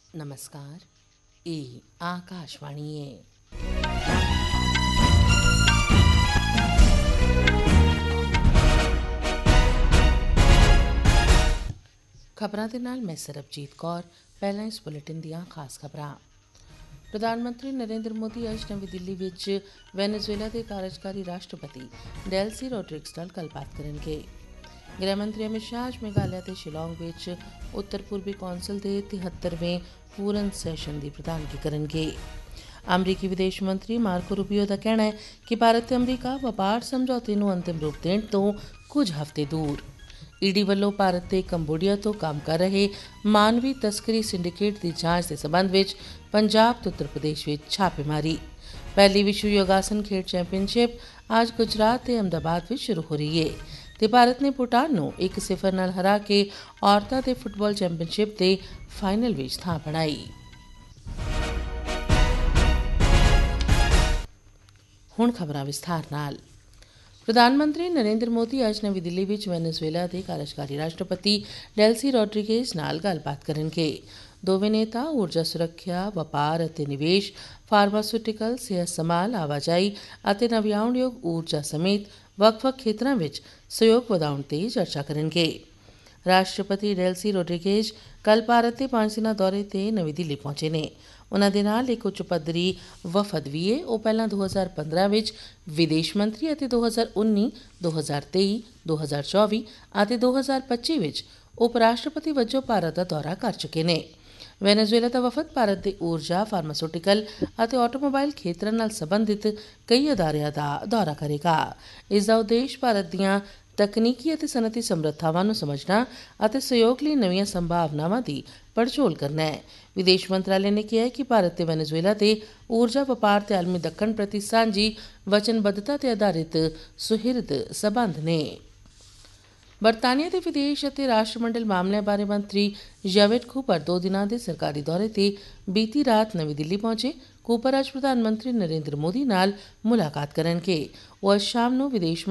नमस्कार, ਇਹ ਆਕਾਸ਼ਵਾਣੀ ਹੈ। ਖਬਰਾਂ ਦੇ ਨਾਲ ਮੈਂ ਸਰਬਜੀਤ ਕੌਰ। ਪਹਿਲਾਂ ਇਸ ਬੁਲੇਟਿਨ ਦੀਆਂ ਖਾਸ ਖਬਰਾਂ। ਪ੍ਰਧਾਨ ਮੰਤਰੀ ਨਰਿੰਦਰ ਮੋਦੀ ਅੱਜ ਨਵੀਂ ਦਿੱਲੀ ਵਿੱਚ ਵੈਨੇਜ਼ੁਏਲਾ ਦੇ ਕਾਰਜਕਾਰੀ ਰਾਸ਼ਟਰਪਤੀ ਡੈਲਸੀ ਰੋਡਰਿਗਸ ਨਾਲ ਗੱਲਬਾਤ ਕਰਨਗੇ। गृह मंत्री अमित शाह आज मेघालय के शिलोंग ਵਿੱਚ उत्तर पूर्वी कौंसल के 73वें पूर्ण सैशन की प्रधानगी करेंगे। अमरीकी विदेश मंत्री मार्को रूबियो का कहना है कि भारत ते अमरीका व्यापार समझौते नूं अंतिम रूप देण तो कुछ हफ्ते दूर। ईडी ਵੱਲੋਂ भारत ते कंबोडिया तो काम कर रहे मानवी तस्करी सिंडिकेट की जांच के संबंध में पंजाब ते उत्तर प्रदेश में छापेमारी। पहली विश्व योगासन खेड चैंपीयनशिप आज गुजरात के अहमदाबाद में शुरू हो रही है ਤੇ ਭਾਰਤ ਨੇ ਭੂਟਾਨ ਨੂੰ 1-0 ਨਾਲ ਹਰਾ ਕੇ ਔਰਤਾਂ ਦੇ ਫੁੱਟਬਾਲ ਚੈਂਪੀਅਨਸ਼ਿਪ ਦੇ ਫਾਈਨਲ ਵਿੱਚ ਥਾਂ ਬਣਾਈ। ਹੁਣ ਖਬਰਾਂ ਵਿਸਥਾਰ ਨਾਲ। ਪ੍ਰਧਾਨ ਮੰਤਰੀ ਨਰਿੰਦਰ ਮੋਦੀ ਅੱਜ ਨਵੀਂ ਦਿੱਲੀ ਵਿੱਚ ਵੈਨੇਜ਼ੁਏਲਾ ਦੇ ਕਾਰਜਕਾਰੀ ਰਾਸ਼ਟਰਪਤੀ ਡੈਲਸੀ ਰੋਡਰਿਗੇਜ਼ ਨਾਲ ਗੱਲਬਾਤ ਕਰਨਗੇ। ਦੋਵੇਂ ਨੇਤਾ ਊਰਜਾ ਸੁਰੱਖਿਆ, ਵਪਾਰ ਅਤੇ ਨਿਵੇਸ਼, ਫਾਰਮਾਸਿਊਟੀਕਲ, ਸਿਹਤ ਸੰਭਾਲ, ਆਵਾਜਾਈ ਅਤੇ ਨਵਿਆਉਣਯੋਗ ਊਰਜਾ ਸਮੇਤ ਵੱਖ-ਵੱਖ ਖੇਤਰਾਂ ਵਿੱਚ ਸਹਿਯੋਗ ਵਧਾਉਣ ਤੇ ਚਰਚਾ ਕਰਨਗੇ। ਰਾਸ਼ਟਰਪਤੀ ਡੈਲਸੀ ਰੋਡਰਿਗੇਜ਼ ਕੱਲ੍ਹ ਭਾਰਤ ਦੇ 5 ਦਿਨਾਂ ਦੌਰੇ ਤੇ ਨਵੀਂ ਦਿੱਲੀ ਪਹੁੰਚੇ ਨੇ। ਉਨ੍ਹਾਂ ਦੇ ਨਾਲ ਇੱਕ ਉੱਚ ਪੱਧਰੀ ਵਫਦ ਵੀ ਹੈ। ਉਹ ਪਹਿਲਾਂ 2015 ਵਿੱਚ ਵਿਦੇਸ਼ ਮੰਤਰੀ ਅਤੇ 2019, 2023, 2024 ਅਤੇ 2025 ਵਿੱਚ ਉਪ ਰਾਸ਼ਟਰਪਤੀ ਵਜੋਂ ਭਾਰਤ ਦਾ ਦੌਰਾ ਕਰ ਚੁੱਕੇ ਨੇ। ਵੈਨੇਜ਼ੁਏਲਾ ਦਾ ਵਫਦ ਭਾਰਤ ਦੇ ਊਰਜਾ, ਫਾਰਮਾਸਿਊਟੀਕਲ ਅਤੇ ਆਟੋਮੋਬਾਈਲ ਖੇਤਰਾਂ ਨਾਲ ਸੰਬੰਧਿਤ ਕਈ ਅਦਾਰਿਆਂ ਦਾ ਦੌਰਾ ਕਰੇਗਾ। ਇਸ ਦਾ ਉਦੇਸ਼ ਭਾਰਤ ਦੀਆਂ ਤਕਨੀਕੀ ਅਤੇ ਸਨਅਤੀ ਸਮਰੱਥਾਵਾਂ ਨੂੰ ਸਮਝਣਾ ਅਤੇ ਸਹਿਯੋਗ ਲਈ ਨਵੀਆਂ ਸੰਭਾਵਨਾਵਾਂ ਦੀ ਪੜਚੋਲ ਕਰਨਾ ਹੈ। ਵਿਦੇਸ਼ ਮੰਤਰਾਲੇ ਨੇ ਕਿਹਾ ਕਿ ਭਾਰਤ ਤੇ ਵੈਨੇਜ਼ੁਏਲਾ ਦੇ ਊਰਜਾ, ਵਪਾਰ ਤੇ ਆਲਮੀ ਦੱਖਣ ਪ੍ਰਤੀ ਸਾਂਝੀ ਵਚਨਬੱਧਤਾ ਤੇ ਆਧਾਰਿਤ ਸੁਹਿਰਦ ਸਬੰਧ ਨੇ। ਬਰਤਾਨੀਆ ਦੇ ਵਿਦੇਸ਼ ਅਤੇ ਰਾਸ਼ਟਰਮੰਡਲ ਮਾਮਲਿਆਂ ਬਾਰੇ ਮੰਤਰੀ ਜਾਵੇਦ ਕੂਪਰ 2 ਦਿਨਾਂ ਦੇ ਸਰਕਾਰੀ ਦੌਰੇ ਤੇ ਬੀਤੀ ਰਾਤ ਨਵੀਂ ਦਿੱਲੀ ਪਹੁੰਚੇ। ਕੂਪਰ ਅੱਜ ਪ੍ਰਧਾਨ ਮੰਤਰੀ ਨਰਿੰਦਰ ਮੋਦੀ ਨਾਲ ਮੁਲਾਕਾਤ ਕਰਨਗੇ। ਉਹ ਅੱਜ ਸ਼ਾਮ ਨੂੰ ਵਿਦੇਸ਼